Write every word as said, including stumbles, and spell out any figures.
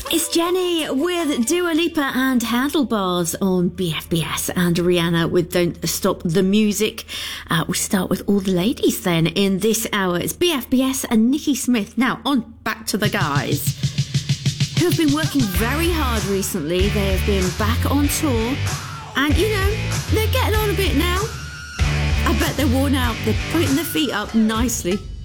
It's Jenny with Dua Lipa and Handlebars on B F B S, and Rihanna with Don't Stop the Music. Uh, we start with all the ladies then in this hour. It's B F B S and Nikki Smith. Now on back to the guys who have been working very hard recently. They have been back on tour and, you know, they're getting on a bit now. I bet they're worn out. They're putting their feet up nicely.